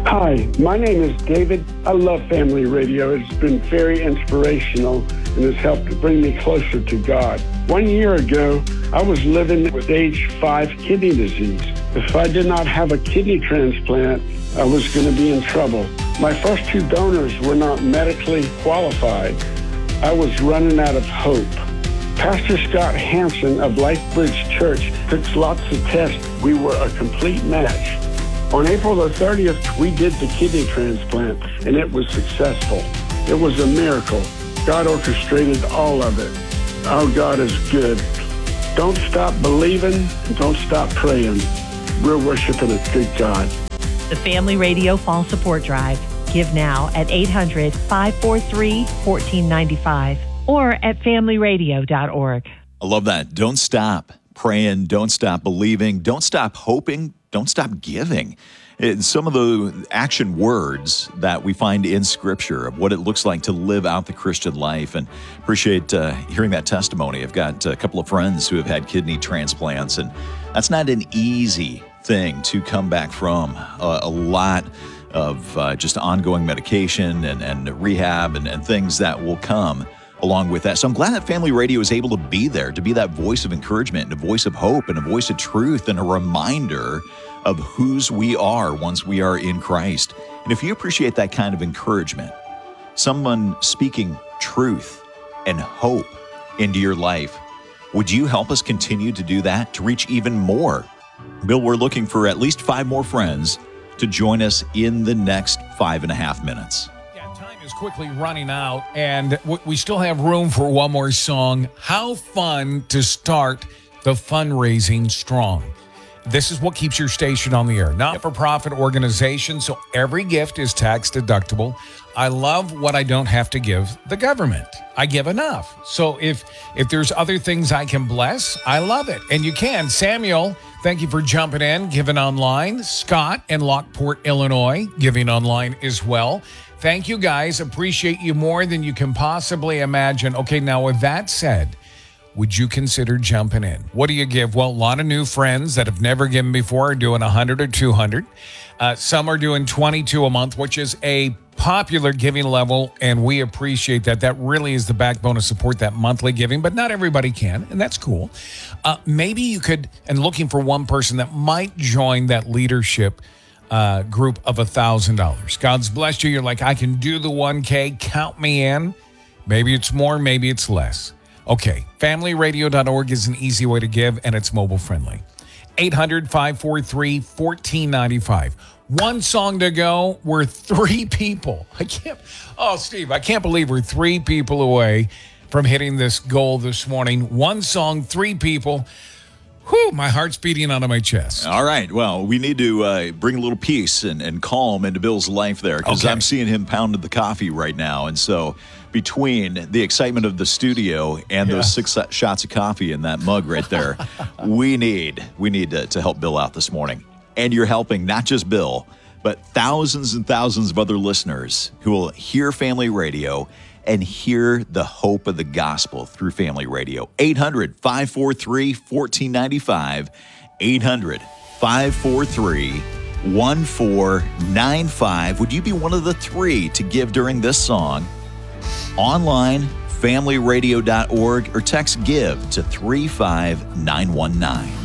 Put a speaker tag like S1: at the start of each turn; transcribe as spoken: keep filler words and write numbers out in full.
S1: Hi, my name is David. I love Family Radio. It's been very inspirational and has helped to bring me closer to God. One year ago, I was living with stage five kidney disease. If I did not have a kidney transplant, I was going to be in trouble. My first two donors were not medically qualified. I was running out of hope. Pastor Scott Hansen of LifeBridge Church took lots of tests. We were a complete match. On April the thirtieth, we did the kidney transplant, and it was successful. It was a miracle. God orchestrated all of it. Our God is good. Don't stop believing, and don't stop praying. We're worshiping a good God.
S2: The Family Radio Fall Support Drive. Give now at eight hundred, five four three, one four nine five or at family radio dot org.
S3: I love that. Don't stop praying. Don't stop believing. Don't stop hoping. Don't stop giving. It's some of the action words that we find in Scripture of what it looks like to live out the Christian life. And appreciate uh, hearing that testimony. I've got a couple of friends who have had kidney transplants, and that's not an easy thing to come back from. Uh, a lot of uh, just ongoing medication and, and rehab and, and things that will come along with that. So I'm glad that Family Radio is able to be there, to be that voice of encouragement and a voice of hope and a voice of truth and a reminder of whose we are once we are in Christ. And if you appreciate that kind of encouragement, someone speaking truth and hope into your life, would you help us continue to do that, to reach even more? Bill, we're looking for at least five more friends to join us in the next five and a half minutes.
S4: Is quickly running out, and we still have room for one more song. How fun to start the fundraising strong. This is what keeps your station on the air. Not-for-profit organization, so every gift is tax deductible. I love what I don't have to give the government. I give enough. So if if there's other things I can bless, I love it. And you can. Samuel, thank you for jumping in, giving online. Scott in Lockport, Illinois, giving online as well. Thank you, guys. Appreciate you more than you can possibly imagine. Okay, now with that said, would you consider jumping in? What do you give? Well, a lot of new friends that have never given before are doing one hundred or two hundred. Uh, some are doing twenty-two a month, which is a popular giving level, and we appreciate that. That really is the backbone of support, that monthly giving, but not everybody can, and that's cool. Uh, maybe you could, and looking for one person that might join that leadership Uh, group of one thousand dollars. God's blessed you. You're like, I can do the one K. Count me in. Maybe it's more, maybe it's less. Okay, family radio dot org is an easy way to give, and it's mobile friendly. eight hundred, five four three, one four nine five. One song to go. We're three people. I can't, oh, Steve, I can't believe we're three people away from hitting this goal this morning. One song, three people. Whew, my heart's beating out of my chest.
S3: All right. Well, we need to uh, bring a little peace and, and calm into Bill's life there, because okay. I'm seeing him pounding the coffee right now. And so between the excitement of the studio and yeah. those six shots of coffee in that mug right there, we need we need to, to help Bill out this morning. And you're helping not just Bill, but thousands and thousands of other listeners who will hear Family Radio and hear the hope of the gospel through Family Radio. eight hundred, five four three, one four nine five. eight hundred, five four three, one four nine five. Would you be one of the three to give during this song? Online, family radio dot org, or text GIVE to three five nine one nine.